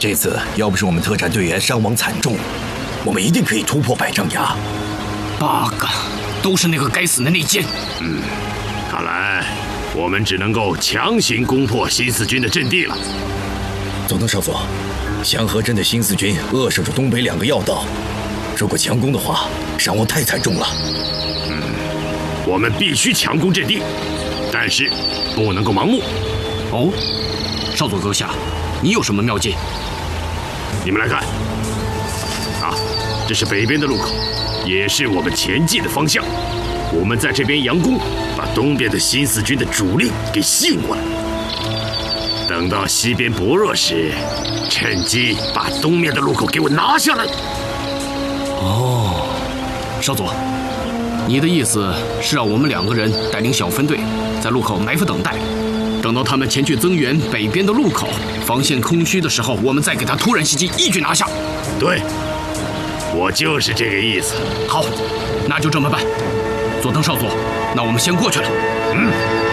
这次要不是我们特战队员伤亡惨重，我们一定可以突破百丈崖。 8个，都是那个该死的内奸。 看来我们只能够强行攻破新四军的阵地了。 总统少佐，祥和镇的新四军扼守着东北2个要道，如果强攻的话，伤亡太惨重了。 我们必须强攻阵地，但是不能够盲目。 哦，少佐阁下，你有什么妙计？ 你们来看，这是北边的路口，也是我们前进的方向。我们在这边佯攻，把东边的新四军的主力给吸引过来。等到西边薄弱时，趁机把东面的路口给我拿下来。 哦，少佐，你的意思是让我们2个人带领小分队在路口埋伏等待，等到他们前去增援北边的路口，防线空虚的时候，我们再给他突然袭击，一举拿下。 对，我就是这个意思。 好，那就这么办。佐藤少佐，那我们先过去了。